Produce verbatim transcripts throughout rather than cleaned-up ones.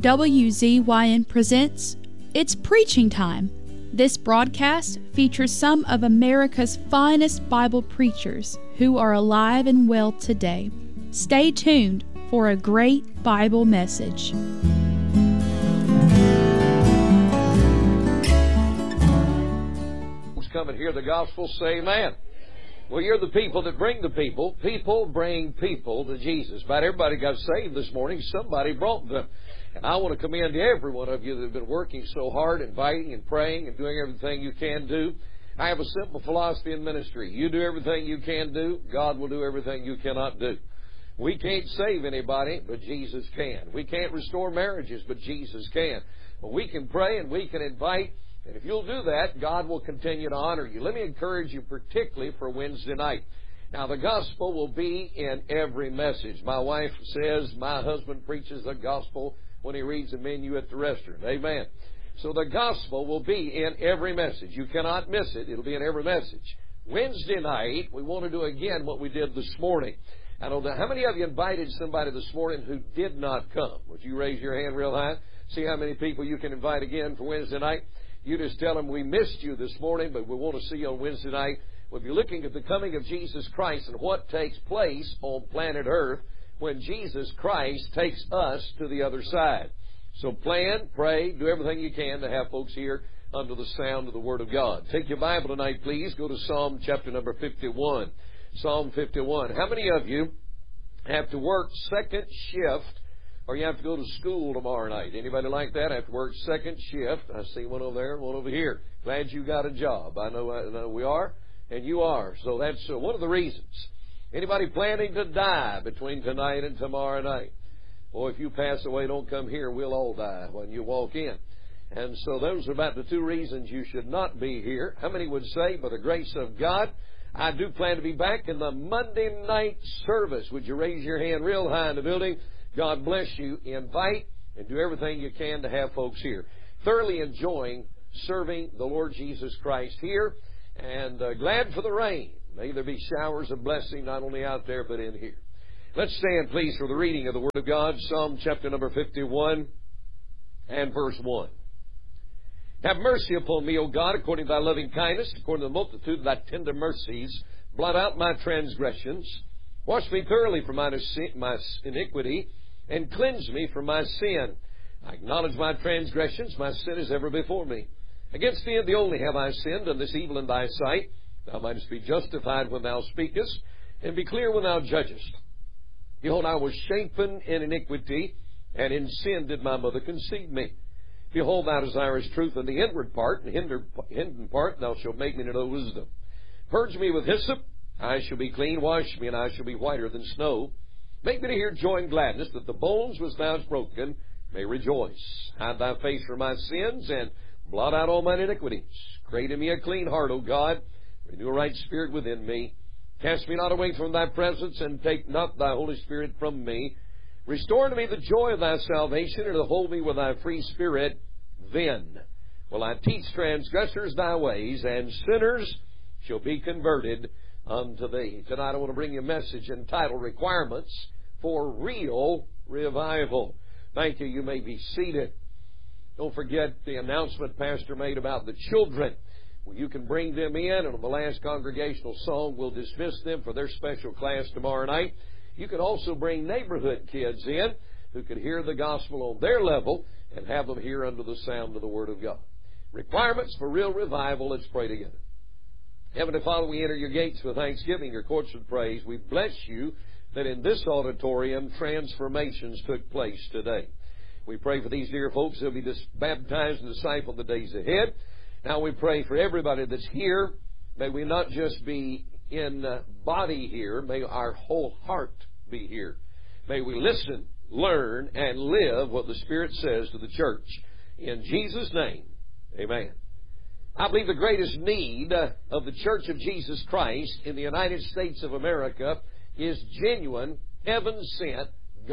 W Z Y N presents It's Preaching Time. This broadcast features some of America's finest Bible preachers who are alive and well today. Stay tuned for a great Bible message. Come and hear the gospel, say amen. Well, you're the people that bring the people. People bring people to Jesus. About everybody got saved this morning. Somebody brought them. And I want to commend every one of you that have been working so hard, inviting and praying and doing everything you can do. I have a simple philosophy in ministry. You do everything you can do, God will do everything you cannot do. We can't save anybody, but Jesus can. We can't restore marriages, but Jesus can. But we can pray and we can invite. And if you'll do that, God will continue to honor you. Let me encourage you particularly for Wednesday night. Now, the gospel will be in every message. My wife says my husband preaches the gospel when he reads the menu at the restaurant. Amen. So the gospel will be in every message. You cannot miss it. It'll be in every message. Wednesday night, we want to do again what we did this morning. I don't know, how many of you invited somebody this morning who did not come? Would you raise your hand real high? See how many people you can invite again for Wednesday night? You just tell them we missed you this morning, but we want to see you on Wednesday night. We'll be looking at the coming of Jesus Christ and what takes place on planet Earth when Jesus Christ takes us to the other side. So plan, pray, do everything you can to have folks here under the sound of the Word of God. Take your Bible tonight, please. Go to Psalm chapter number fifty-one. Psalm fifty-one. How many of you have to work second shift, or you have to go to school tomorrow night? Anybody like that? I have to work second shift. I see one over there, one over here. Glad you got a job. I know, I know we are, and you are. So that's uh, one of the reasons. Anybody planning to die between tonight and tomorrow night? Boy, if you pass away, don't come here. We'll all die when you walk in. And so those are about the two reasons you should not be here. How many would say, by the grace of God, I do plan to be back in the Monday night service? Would you raise your hand real high in the building? God bless you. Invite and do everything you can to have folks here. Thoroughly enjoying serving the Lord Jesus Christ here, and uh, glad for the rain. May there be showers of blessing not only out there but in here. Let's stand, please, for the reading of the Word of God. Psalm chapter number fifty-one and verse one. Have mercy upon me, O God, according to thy loving kindness, according to the multitude of thy tender mercies. Blot out my transgressions. Wash me thoroughly from my iniquity, and cleanse me from my sin. I acknowledge my transgressions. My sin is ever before me. Against thee and thee only have I sinned, and this evil in thy sight. Thou mightest be justified when thou speakest, and be clear when thou judgest. Behold, I was shapen in iniquity, and in sin did my mother conceive me. Behold, thou desirest truth in the inward part, and hinder, hidden part thou shalt make me to know wisdom. Purge me with hyssop, I shall be clean. Wash me, and I shall be whiter than snow. Make me to hear joy and gladness, that the bones which thou hast broken may rejoice. Hide thy face from my sins, and blot out all mine iniquities. Create in me a clean heart, O God. Renew a right spirit within me. Cast me not away from thy presence, and take not thy Holy Spirit from me. Restore to me the joy of thy salvation, and hold me with thy free spirit. Then will I teach transgressors thy ways, and sinners shall be converted unto thee. Tonight I want to bring you a message entitled Requirements for Real Revival. Thank you. You may be seated. Don't forget the announcement Pastor made about the children. Well, you can bring them in, and on the last congregational song, we'll dismiss them for their special class tomorrow night. You can also bring neighborhood kids in who could hear the gospel on their level and have them hear under the sound of the Word of God. Requirements for real revival. Let's pray together. Heavenly Father, we enter your gates with thanksgiving, your courts with praise. We bless you that in this auditorium transformations took place today. We pray for these dear folks who will be baptized and discipled the days ahead. Now we pray for everybody that's here. May we not just be in body here. May our whole heart be here. May we listen, learn, and live what the Spirit says to the church. In Jesus' name, amen. I believe the greatest need of the Church of Jesus Christ in the United States of America is genuine, heaven-sent,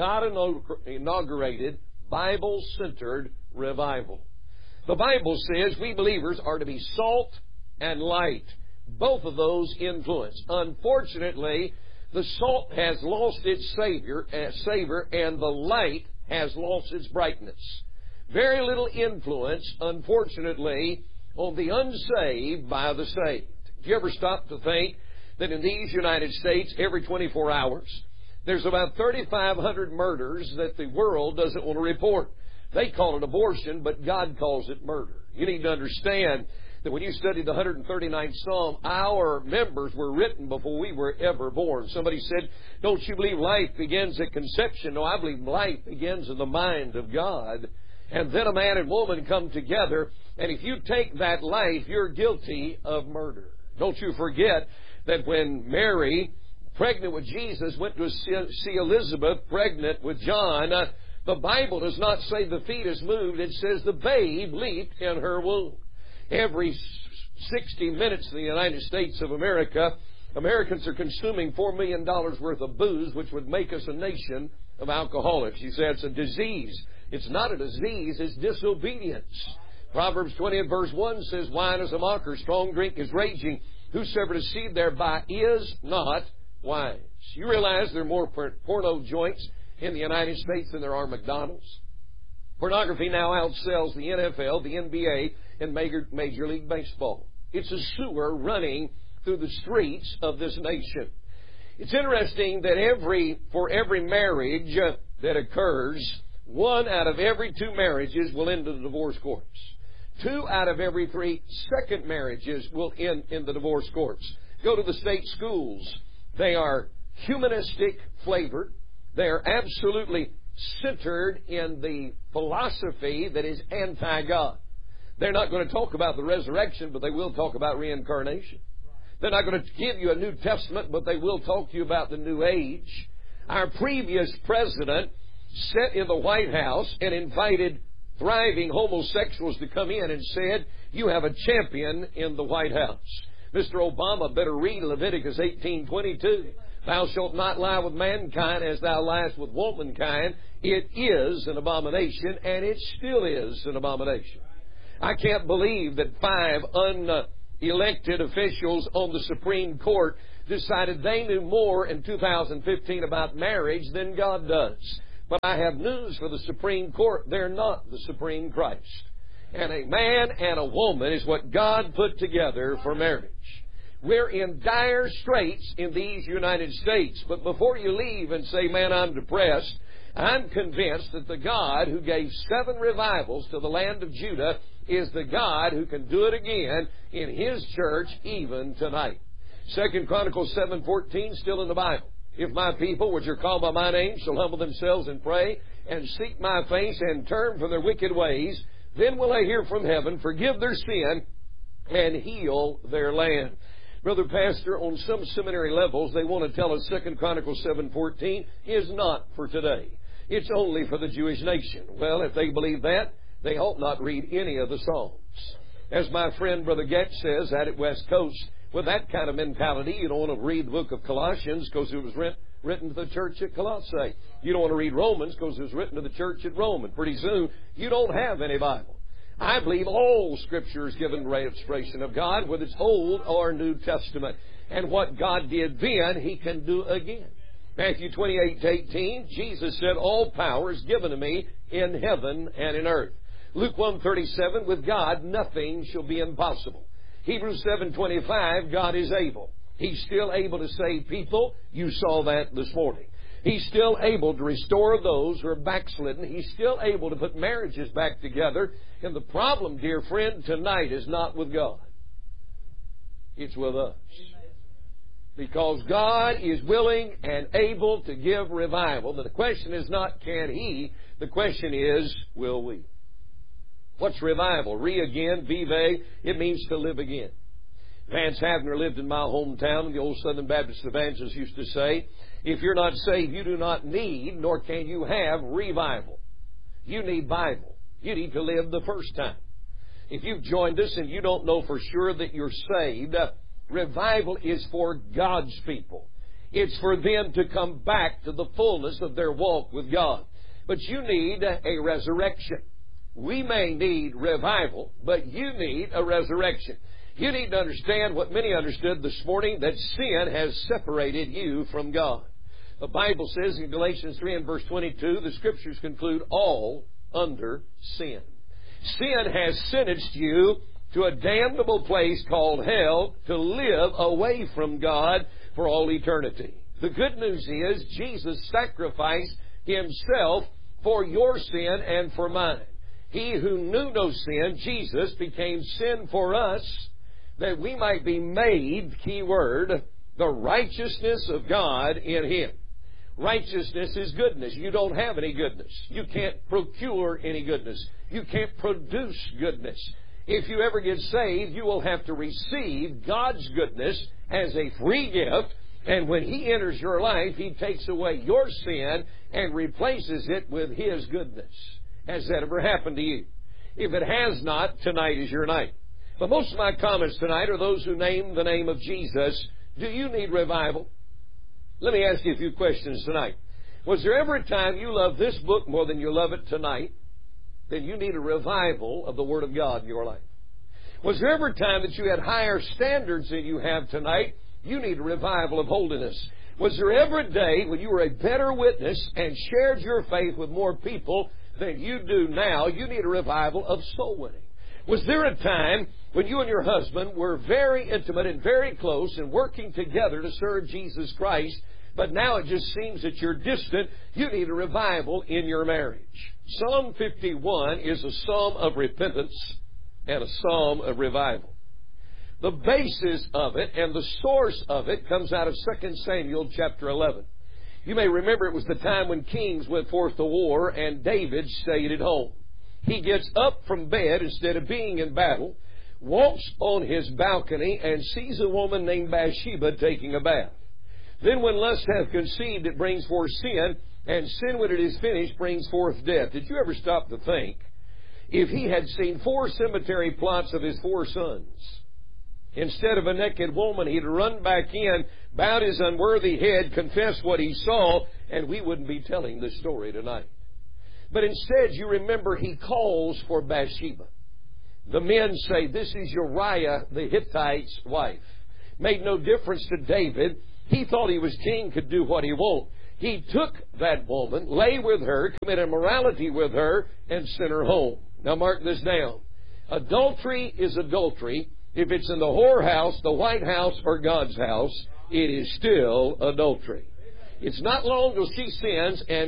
God-inaugurated, Bible-centered revival. The Bible says we believers are to be salt and light. Both of those influence. Unfortunately, the salt has lost its savior, uh, savor, and the light has lost its brightness. Very little influence, unfortunately, on the unsaved by the saved. Have you ever stopped to think that in these United States, every twenty-four hours, there's about thirty-five hundred murders that the world doesn't want to report? They call it abortion, but God calls it murder. You need to understand that when you study the one hundred thirty-ninth Psalm, our members were written before we were ever born. Somebody said, don't you believe life begins at conception? No, I believe life begins in the mind of God. And then a man and woman come together, and if you take that life, you're guilty of murder. Don't you forget that when Mary, pregnant with Jesus, went to see Elizabeth, pregnant with John, uh, the Bible does not say the fetus moved. It says the babe leaped in her womb. Every sixty minutes in the United States of America, Americans are consuming four million dollars worth of booze, which would make us a nation of alcoholics. You say it's a disease. It's not a disease, it's disobedience. Proverbs twenty and verse one says, wine is a mocker, strong drink is raging. Whosoever deceived thereby is not wise. You realize there are more porno joints in the United States than there are McDonald's? Pornography now outsells the N F L, the N B A, and Major, Major League Baseball. It's a sewer running through the streets of this nation. It's interesting that every for every marriage uh, that occurs, one out of every two marriages will end in the divorce courts. Two out of every three second marriages will end in the divorce courts. Go to the state schools. They are humanistic flavored. They are absolutely centered in the philosophy that is anti-God. They're not going to talk about the resurrection, but they will talk about reincarnation. They're not going to give you a New Testament, but they will talk to you about the New Age. Our previous president sat in the White House and invited thriving homosexuals to come in and said, you have a champion in the White House. Mister Obama better read Leviticus eighteen twenty-two. Thou shalt not lie with mankind as thou liest with womankind. It is an abomination, and it still is an abomination. I can't believe that five unelected officials on the Supreme Court decided they knew more in two thousand fifteen about marriage than God does. But I have news for the Supreme Court. They're not the Supreme Christ. And a man and a woman is what God put together for marriage. We're in dire straits in these United States. But before you leave and say, man, I'm depressed, I'm convinced that the God who gave seven revivals to the land of Judah is the God who can do it again in His church even tonight. Second Chronicles seven fourteen, still in the Bible. If my people, which are called by my name, shall humble themselves and pray and seek my face and turn from their wicked ways, then will I hear from heaven, forgive their sin, and heal their land. Brother Pastor, on some seminary levels, they want to tell us Second Chronicles seven fourteen is not for today. It's only for the Jewish nation. Well, if they believe that, they ought not read any of the Psalms. As my friend Brother Getch says out at West Coast, with that kind of mentality, you don't want to read the book of Colossians because it was writ- written to the church at Colossae. You don't want to read Romans because it was written to the church at Rome. And pretty soon, you don't have any Bible. I believe all Scripture is given by inspiration of God, whether it's Old or New Testament. And what God did then, He can do again. Matthew twenty-eight eighteen, Jesus said, all power is given to me in heaven and in earth. Luke one thirty-seven, with God nothing shall be impossible. Hebrews seven twenty-five, God is able. He's still able to save people. You saw that this morning. He's still able to restore those who are backslidden. He's still able to put marriages back together. And the problem, dear friend, tonight is not with God. It's with us. Because God is willing and able to give revival. But the question is not can He. The question is, will we? What's revival? Re again, vive. It means to live again. Vance Havner lived in my hometown. The old Southern Baptist evangelist used to say, if you're not saved, you do not need, nor can you have revival. You need Bible. You need to live the first time. If you've joined us and you don't know for sure that you're saved, uh, revival is for God's people. It's for them to come back to the fullness of their walk with God. But you need a resurrection. We may need revival, but you need a resurrection. You need to understand what many understood this morning, that sin has separated you from God. The Bible says in Galatians three and verse twenty-two, the Scriptures conclude, all under sin. Sin has sentenced you to a damnable place called hell to live away from God for all eternity. The good news is Jesus sacrificed Himself for your sin and for mine. He who knew no sin, Jesus, became sin for us that we might be made, key word, the righteousness of God in Him. Righteousness is goodness. You don't have any goodness. You can't procure any goodness. You can't produce goodness. If you ever get saved, you will have to receive God's goodness as a free gift. And when He enters your life, He takes away your sin and replaces it with His goodness. Has that ever happened to you? If it has not, tonight is your night. But most of my comments tonight are those who name the name of Jesus. Do you need revival? Let me ask you a few questions tonight. Was there ever a time you loved this book more than you love it tonight? Then you need a revival of the Word of God in your life. Was there ever a time that you had higher standards than you have tonight? You need a revival of holiness. Was there ever a day when you were a better witness and shared your faith with more people than you do now? You need a revival of soul winning. Was there a time when you and your husband were very intimate and very close and working together to serve Jesus Christ, but now it just seems that you're distant? You need a revival in your marriage. Psalm fifty-one is a psalm of repentance and a psalm of revival. The basis of it and the source of it comes out of Second Samuel chapter eleven. You may remember it was the time when kings went forth to war and David stayed at home. He gets up from bed instead of being in battle, walks on his balcony, and sees a woman named Bathsheba taking a bath. Then when lust hath conceived, it brings forth sin, and sin, when it is finished, brings forth death. Did you ever stop to think, if he had seen four cemetery plots of his four sons, instead of a naked woman, he'd run back in, bowed his unworthy head, confessed what he saw, and we wouldn't be telling this story tonight. But instead, you remember he calls for Bathsheba. The men say, this is Uriah the Hittite's wife. Made no difference to David. He thought he was king, could do what he wanted. He took that woman, lay with her, committed immorality with her, and sent her home. Now mark this down. Adultery is adultery. If it's in the whorehouse, the White House, or God's house, it is still adultery. It's not long till she sins and